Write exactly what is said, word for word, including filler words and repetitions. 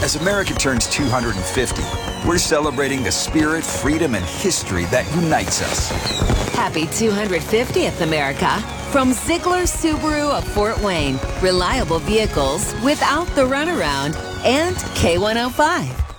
As America turns two hundred fifty, we're celebrating the spirit, freedom, and history that unites us. Happy two hundred fiftieth, America. From Ziegler Subaru of Fort Wayne, reliable vehicles without the runaround, and K one oh five.